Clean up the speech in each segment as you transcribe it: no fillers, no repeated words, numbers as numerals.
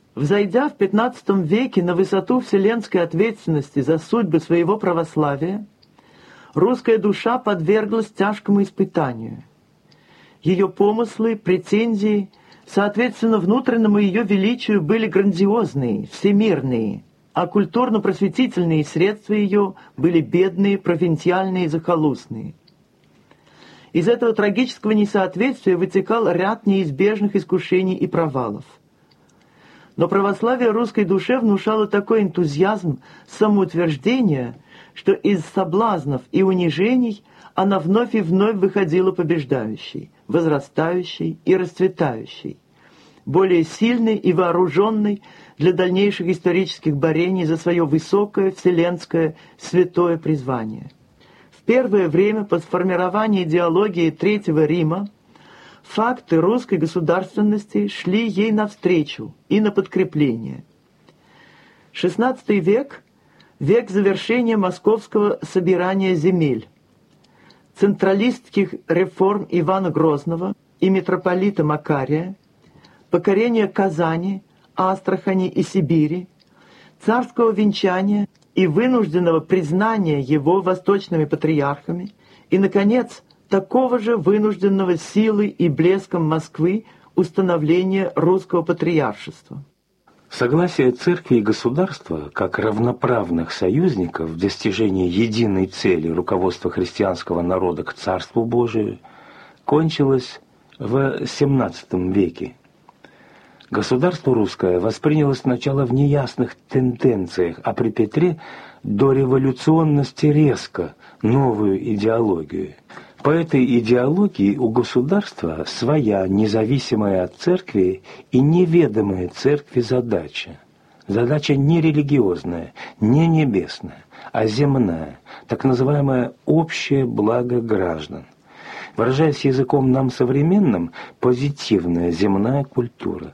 Взойдя в XV веке на высоту вселенской ответственности за судьбы своего православия, русская душа подверглась тяжкому испытанию. Ее помыслы, претензии, соответственно, внутреннему ее величию были грандиозные, всемирные, а культурно-просветительные средства ее были бедные, провинциальные и захолустные. Из этого трагического несоответствия вытекал ряд неизбежных искушений и провалов. Но православие русской душе внушало такой энтузиазм, самоутверждение, что из соблазнов и унижений она вновь и вновь выходила побеждающей, возрастающей и расцветающей, более сильной и вооруженной для дальнейших исторических борений за свое высокое, вселенское, святое призвание. В первое время по сформированию идеологии Третьего Рима факты русской государственности шли ей навстречу и на подкрепление. XVI век – век завершения московского собирания земель, централистских реформ Ивана Грозного и митрополита Макария, покорения Казани, Астрахани и Сибири, царского венчания и вынужденного признания его восточными патриархами и, наконец, такого же вынужденного силой и блеском Москвы установления русского патриаршества. Согласие церкви и государства как равноправных союзников в достижении единой цели руководства христианского народа к Царству Божию кончилось в XVII веке. Государство русское восприняло сначала в неясных тенденциях, а при Петре до революционности резко новую идеологию. По этой идеологии у государства своя, независимая от церкви и неведомая церкви задача. Задача не религиозная, не небесная, а земная, так называемое общее благо граждан. Выражаясь языком нам современным, позитивная земная культура.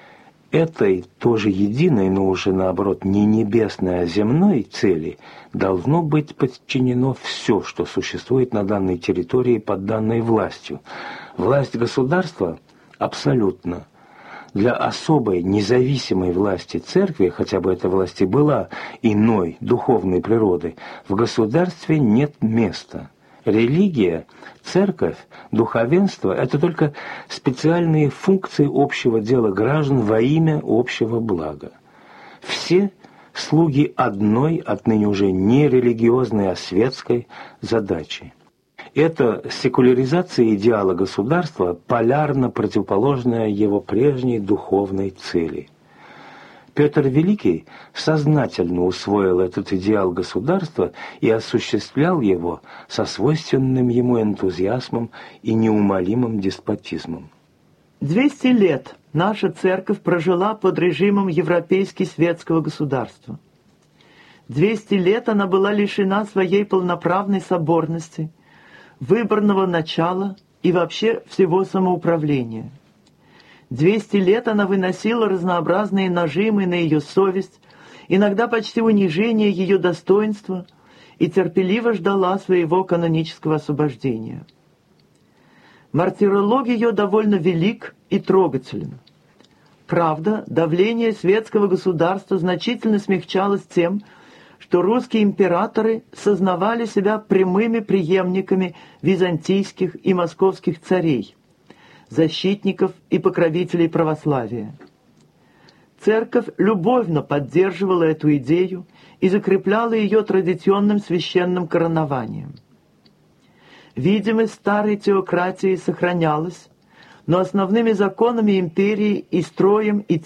Этой тоже единой, но уже наоборот не небесной, а земной цели должно быть подчинено все, что существует на данной территории под данной властью. Власть государства абсолютно. Для особой независимой власти церкви, хотя бы эта власть и была иной духовной природы, в государстве нет места. Религия, церковь, духовенство – это только специальные функции общего дела граждан во имя общего блага. Все слуги одной, отныне уже не религиозной, а светской задачи. Это секуляризация идеала государства, полярно противоположная его прежней духовной цели. Петр Великий сознательно усвоил этот идеал государства и осуществлял его со свойственным ему энтузиазмом и неумолимым деспотизмом. 200 лет наша церковь прожила под режимом европейски-светского государства. 200 лет она была лишена своей полноправной соборности, выборного начала и вообще всего самоуправления. 200 лет она выносила разнообразные нажимы на ее совесть, иногда почти унижение ее достоинства, и терпеливо ждала своего канонического освобождения. Мартиролог ее довольно велик и трогателен. Правда, давление светского государства значительно смягчалось тем, что русские императоры сознавали себя прямыми преемниками византийских и московских царей, защитников и покровителей православия. Церковь любовно поддерживала эту идею и закрепляла ее традиционным священным коронованием. Видимость старой теократии сохранялась, но основными законами империи и строем и